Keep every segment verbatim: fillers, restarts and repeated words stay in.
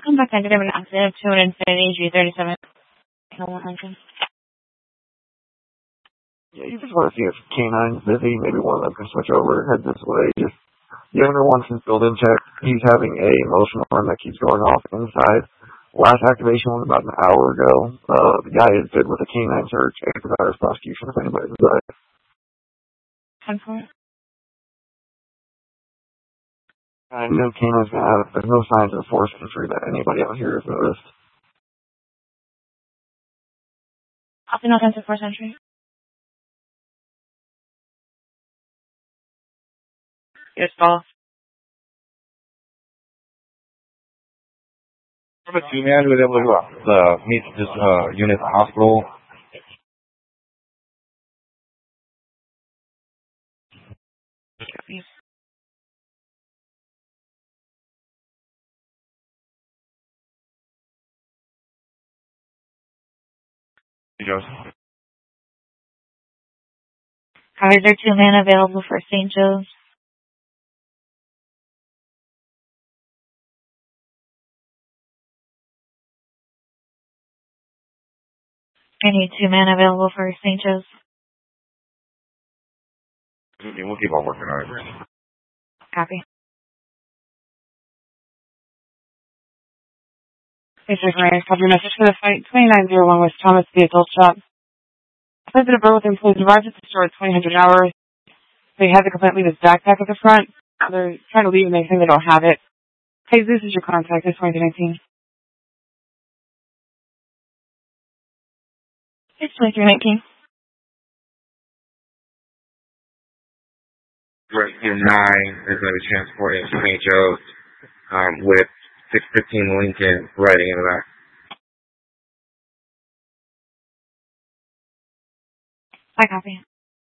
Come back negative and active to an Infinity G thirty-seven. one hundred. Yeah, you just want to see if Canine's busy. Maybe one of them can switch over, head this way. Just the younger one since build-in check. He's having a emotional one that keeps going off inside. Last activation was about an hour ago. Uh, the guy is good with a canine search and virus prosecution if anybody's right. ten four. I know canine's gonna have, there's no signs of force entry that anybody out here has noticed. Copy, no sense of force entry. Yes, ball. Number two man who was able to uh, meet this uh, unit at the hospital. Hey, Joseph. How is there two men available for Saint Joe's? I need two men available for Saint Joe's. Okay, we'll keep on working on it. Copy. This is Ray. Copy message for the fight. twenty-nine oh one West Thomas, the adult shop. President Burr with employees arrived at the store at twenty hundred hours. They had the complaint leave his backpack at the front. They're trying to leave and they think they don't have it. Hey, this is your contact. It's twenty nineteen. It's twenty-three nineteen. Rescue nine is going to be transported to Saint Joe's um, with six fifteen Lincoln riding in the back. I copy.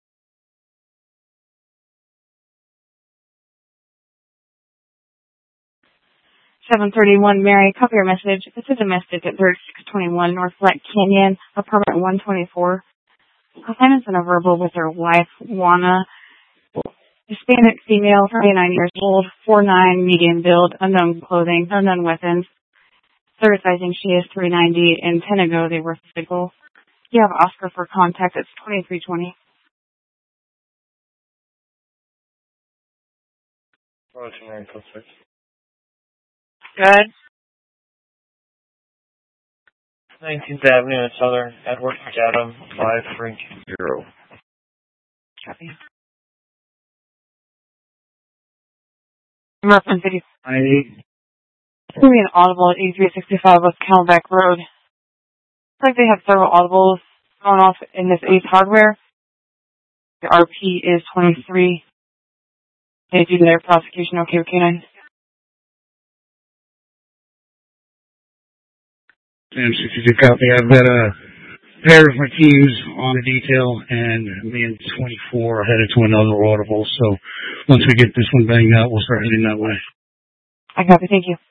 seven thirty-one Mary, copy your message. This is a message at thirty-six twenty-one North Flat Canyon, apartment one twenty-four. Complainants in a verbal with their wife, Juana. Hispanic female, twenty-nine years old, four nine, medium build, unknown clothing, unknown weapons. Certifying she is three ninety, and ten ago they were physical. You have Oscar for contact, it's twenty-three twenty. Good. nineteenth Avenue and Southern, Edward McAdam, five three zero. Copy. Reference eighty. It's going to be an audible at eighty-three sixty-five West Camelback Road. Looks like they have several audibles going off in this Ace Hardware. The R P is twenty-three. They do their prosecution okay with canine. Sam sixty-two copy. I've got a pair of my teams on the detail, and me and twenty-four are headed to another audible. So once we get this one banged out, we'll start heading that way. I copy. Thank you.